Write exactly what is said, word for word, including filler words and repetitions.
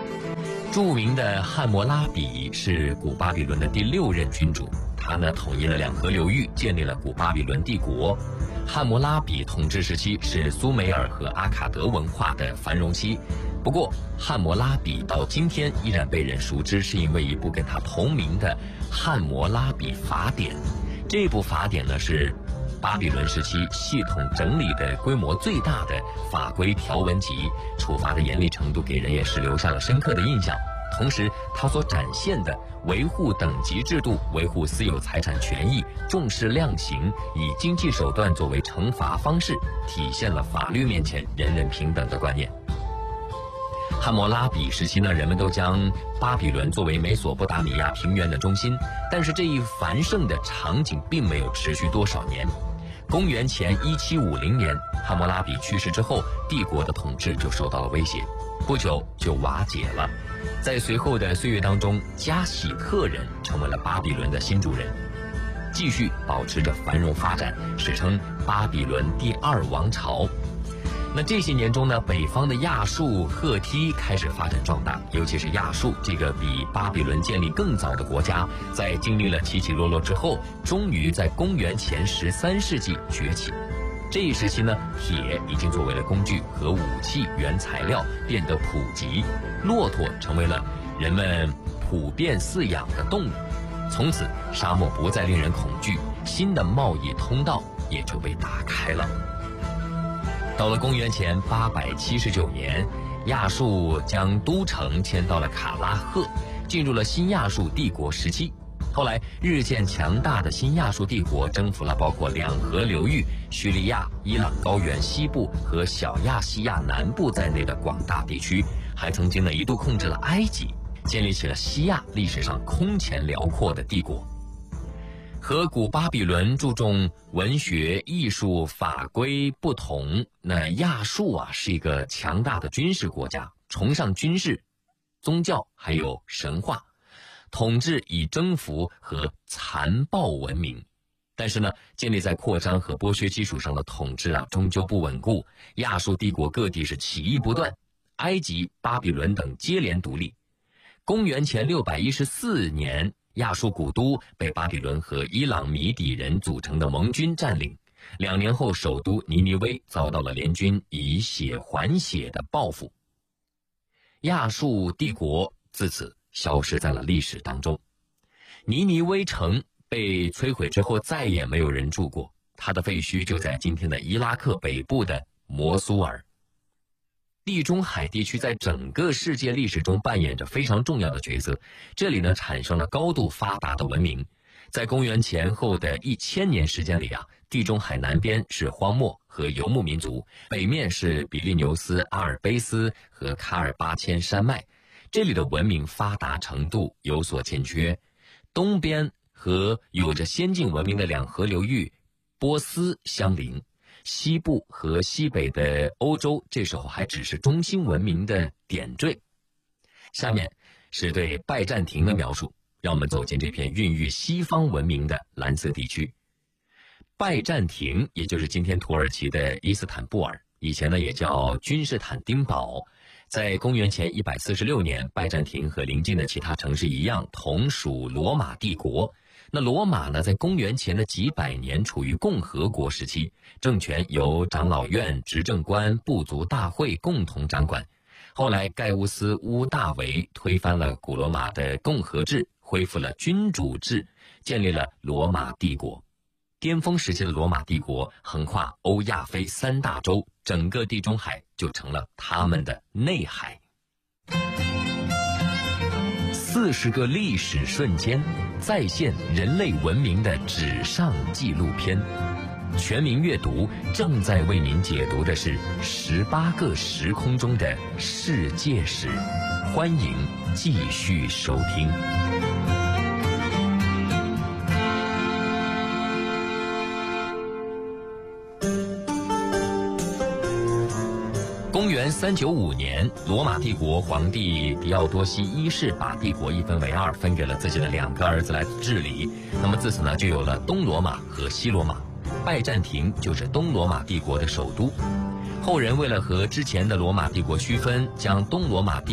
著名的汉谟拉比是古巴比伦的第六任君主，他呢统一了两河流域，建立了古巴比伦帝国。汉谟拉比统治时期是苏美尔和阿卡德文化的繁荣期。不过，汉谟拉比到今天依然被人熟知，是因为一部跟他同名的《汉谟拉比法典》。这部法典呢是巴比伦时期系统整理的规模最大的法规条文集，处罚的严厉程度给人也是留下了深刻的印象。同时，它所展现的维护等级制度、维护私有财产权益、重视量刑，以经济手段作为惩罚方式，体现了法律面前人人平等的观念。汉谟拉比时期呢，人们都将巴比伦作为美索不达米亚平原的中心，但是这一繁盛的场景并没有持续多少年。公元前一七五零年，汉谟拉比去世之后，帝国的统治就受到了威胁，不久就瓦解了。在随后的岁月当中，加喜特人成为了巴比伦的新主人，继续保持着繁荣发展，史称巴比伦第二王朝。那这些年中呢，北方的亚述、赫梯开始发展壮大，尤其是亚述这个比巴比伦建立更早的国家，在经历了起起落落之后，终于在公元前十三世纪崛起。这一时期呢，铁已经作为了工具和武器原材料变得普及，骆驼成为了人们普遍饲养的动物。从此，沙漠不再令人恐惧，新的贸易通道也就被打开了。到了公元前八百七十九年，亚述将都城迁到了卡拉赫，进入了新亚述帝国时期。后来，日渐强大的新亚述帝国征服了包括两河流域、叙利亚、伊朗高原西部和小亚细亚南部在内的广大地区，还曾经呢一度控制了埃及，建立起了西亚历史上空前辽阔的帝国。和古巴比伦注重文学、艺术、法规不同，那亚述啊是一个强大的军事国家，崇尚军事、宗教还有神话，统治以征服和残暴闻名。但是呢，建立在扩张和剥削基础上的统治啊，终究不稳固。亚述帝国各地是起义不断，埃及、巴比伦等接连独立。公元前六百一十四年，亚述古都被巴比伦和伊朗米底人组成的盟军占领。两年后，首都尼尼微遭到了联军以血还血的报复。亚述帝国自此消失在了历史当中。尼尼微城被摧毁之后，再也没有人住过，它的废墟就在今天的伊拉克北部的摩苏尔。地中海地区在整个世界历史中扮演着非常重要的角色，这里呢产生了高度发达的文明。在公元前后的一千年时间里啊，地中海南边是荒漠和游牧民族，北面是比利牛斯、阿尔卑斯和卡尔巴阡山脉，这里的文明发达程度有所欠缺。东边和有着先进文明的两河流域波斯相邻，西部和西北的欧洲这时候还只是中兴文明的点缀。下面是对拜占庭的描述，让我们走进这片孕育西方文明的蓝色地区。拜占庭也就是今天土耳其的伊斯坦布尔，以前呢也叫君士坦丁堡。在公元前一百四十六年，拜占庭和邻近的其他城市一样，同属罗马帝国。那罗马呢，在公元前的几百年处于共和国时期，政权由长老院、执政官、部族大会共同掌管。后来盖乌斯·乌大维推翻了古罗马的共和制，恢复了君主制，建立了罗马帝国。巅峰时期的罗马帝国横跨欧亚非三大洲，整个地中海就成了他们的内海。四十个历史瞬间，再现人类文明的纸上纪录片。全民阅读正在为您解读的是十八个时空中的世界史，欢迎继续收听。公元三九五年，罗马帝国皇帝狄奥多西一世把帝国一分为二，分给了自己的两个儿子来治理。那么自此呢，就有了东罗马和西罗马。拜占庭就是东罗马帝国的首都。后人为了和之前的罗马帝国区分，将东罗马帝